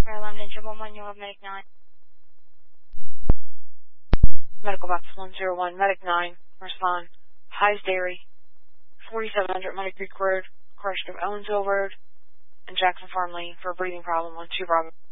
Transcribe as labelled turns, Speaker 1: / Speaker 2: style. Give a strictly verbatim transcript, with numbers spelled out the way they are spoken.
Speaker 1: Maryland Engine one one, you have Medic nine.
Speaker 2: Medical box one zero one, Medic nine, respond. Highs Dairy, forty-seven hundred Muddy Creek Road, Crush of Owensville Road, and Jackson Farm Lane for a breathing problem on two Bravo.